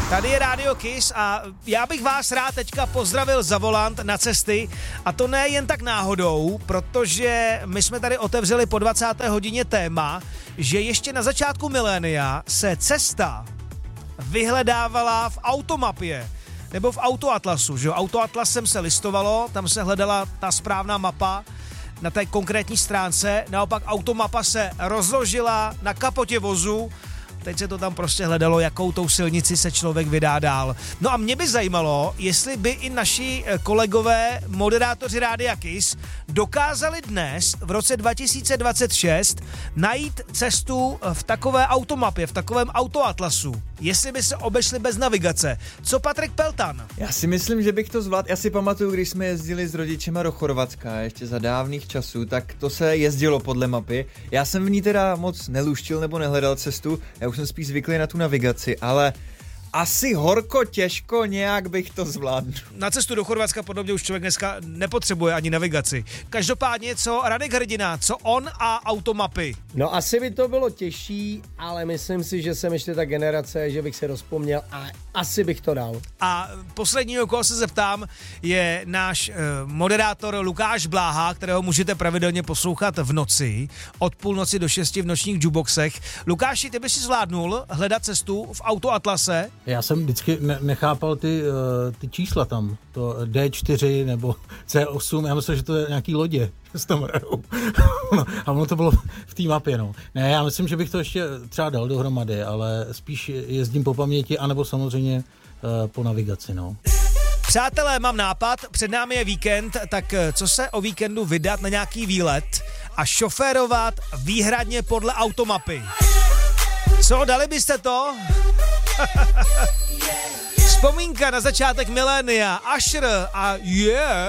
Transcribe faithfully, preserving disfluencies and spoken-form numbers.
Tady je Radio Kiss a já bych vás rád teďka pozdravil za volant na cesty a to ne jen tak náhodou, protože my jsme tady otevřeli po dvacáté hodině téma, že ještě na začátku milénia se cesta vyhledávala v automapě nebo v autoatlasu, že jo? Autoatlasem se listovalo, tam se hledala ta správná mapa na té konkrétní stránce, naopak automapa se rozložila na kapotě vozu. Teď se to tam prostě hledalo, jakou tou silnici se člověk vydá dál. No a mě by zajímalo, jestli by i naši kolegové, moderátoři Rádia Kiss, dokázali dnes, v roce dva tisíce dvacet šest, najít cestu v takové automapě, v takovém autoatlasu. Jestli by se obešli bez navigace. Co Patrik Peltan? Já si myslím, že bych to zvládl. Já si pamatuju, když jsme jezdili s rodičema do Chorvatska ještě za dávných časů, tak to se jezdilo podle mapy. Já jsem v ní teda moc neluštil nebo nehledal cestu, já už jsem spíš zvyklý na tu navigaci, ale asi horko těžko nějak bych to zvládl. Na cestu do Chorvatska podobně už člověk dneska nepotřebuje ani navigaci. Každopádně, co Radek Hrdina, co on a automapy? No asi by to bylo těžší, ale myslím si, že jsem ještě ta generace, že bych se rozpomněl a asi bych to dal. A posledního, koho se zeptám, je náš uh, moderátor Lukáš Bláha, kterého můžete pravidelně poslouchat v noci, od půlnoci do šesti v nočních jukeboxech. Lukáši, ty by si zvládnul hledat cestu v autoatlase? Já jsem vždycky ne- nechápal ty, uh, ty čísla tam, to D čtyři nebo C osm, já myslím, že to je nějaký lodě, že se tam hrajou. No, a ono to bylo v té mapě, no. Ne, já myslím, že bych to ještě třeba dal dohromady, ale spíš jezdím po paměti, anebo samozřejmě uh, po navigaci, no. Přátelé, mám nápad, před námi je víkend, tak co se o víkendu vydat na nějaký výlet a šoférovat výhradně podle automapy. Co, dali byste to? Vzpomínka na začátek milénia, Usher a yeah.